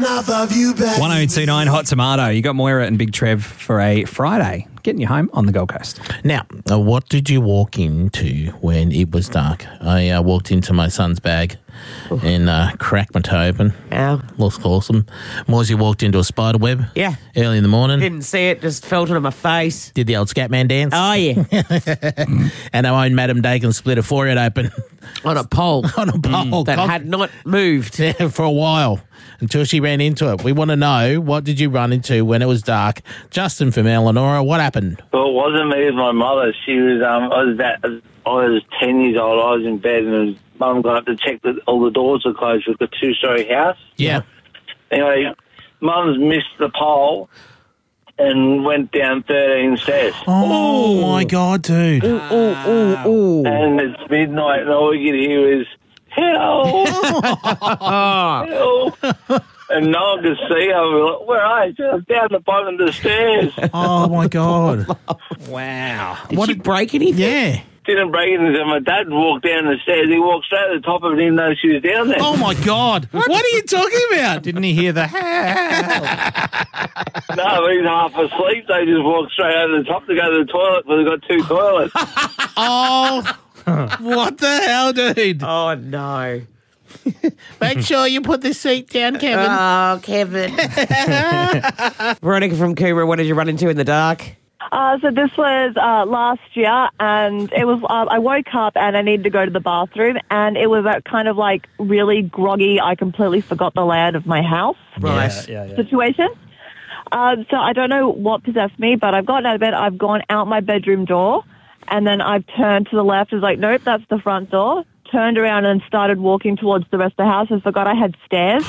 enough of you, baby. 1029 Hot Tomato. You got Moira and Big Trev for a Friday. Getting you home on the Gold Coast. Now, what did you walk into when it was dark? I walked into my son's bag and cracked my toe open. Ow. Looks awesome. Morsey walked into a spider web. Yeah. Early in the morning. Didn't see it, just felt it on my face. Did the old Scatman dance. Oh, yeah. And our own Madam Dakin split a forehead open. On a pole. On a pole. That had not moved. For a while until she ran into it. We want to know, what did you run into when it was dark? Justin from Eleanor, what happened? Well, it wasn't me, it was my mother. She was, I was 10 years old. I was in bed and Mum got up to check that all the doors were closed. We've got a 2-story house. Yeah. Anyway, Mum's missed the pole and went down 13 stairs. Oh, my God, dude. Ooh. And it's midnight and all you can hear is, help! Help! And no one could see her. We're like, where are you? She was down the bottom of the stairs. Oh, my God. Wow. Did she break anything? Yeah. Didn't break anything. My dad walked down the stairs. He walked straight to the top of it, even though she was down there. Oh, my God. What are you talking about? Didn't he hear the No, he's half asleep. They just walked straight over the top to go to the toilet, but they've got 2 toilets. Oh, what the hell, dude? Oh, no. Make sure you put the seat down, Kevin. Oh, Kevin. Veronica from Coomera, what did you run into in the dark? So this was last year, and it was. I woke up and I needed to go to the bathroom, and it was that kind of like really groggy. I completely forgot the layout of my house Right. situation. So I don't know what possessed me, but I've gotten out of bed. I've gone out my bedroom door, and then I've turned to the left. I was like, nope, that's the front door. Turned around and started walking towards the rest of the house. I forgot I had stairs.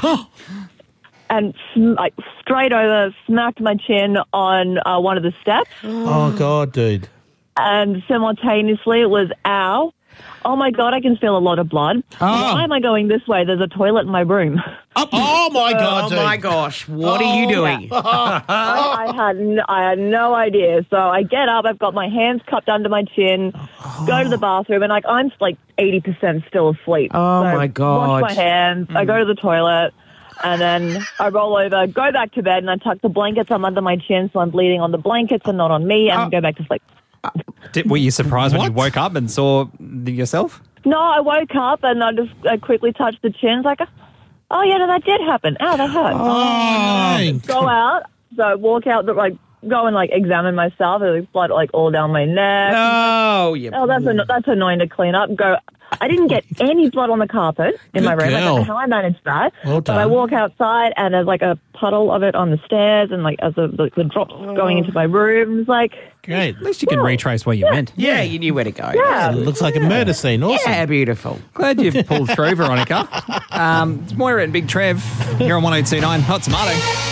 And like straight over, smacked my chin on one of the steps. Oh, God, dude. And simultaneously it was, ow. Oh, my God, I can feel a lot of blood. Why am I going this way? There's a toilet in my room. Oh, my God, Oh, dude. my gosh. What are you doing? I had no idea. So I get up, I've got my hands cupped under my chin, go to the bathroom, and I'm like 80% still asleep. Oh, So my God. wash my hands, I go to the toilet, and then I roll over, go back to bed, and I tuck the blankets under my chin so I'm bleeding on the blankets and not on me, and go back to sleep. Were you surprised when you What? woke up and saw yourself? No, I woke up and I quickly touched the chin. It's like, oh, yeah, no, that did happen. Ow, that hurt. Oh, Go out, so walk out, go and examine myself. There's blood all down my neck. Oh, you. Oh, that's annoying to clean up. I didn't get any blood on the carpet in my Good room. I don't know girl. how I managed that. Well But I done. walk outside and there's a puddle of it on the stairs, and as the drops going into my room, it's like, Great. At least you can retrace where you went. Yeah, you knew where to go. yeah. It looks like a murder scene. Awesome. Yeah, beautiful. Glad you've pulled through, Veronica. It's Moira and Big Trev here on 1029 Hot Tomato.